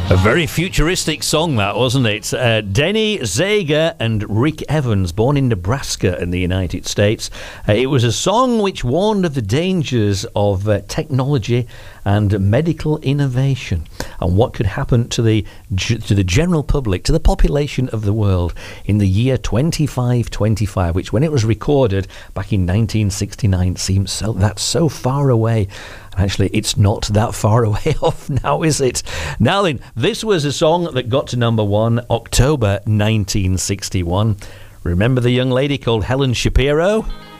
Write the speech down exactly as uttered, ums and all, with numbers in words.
A very futuristic song, that, wasn't it? Uh, Denny Zager and Rick Evans, born in Nebraska in the United States. Uh, it was a song which warned of the dangers of uh, technology and medical innovation and what could happen to the to the general public, to the population of the world in the year twenty-five twenty-five, which when it was recorded back in nineteen sixty-nine seems so that's so far away. Actually, it's not that far away off now, is it? Now then, this was a song that got to number one, October nineteen sixty-one. Remember the young lady called Helen Shapiro?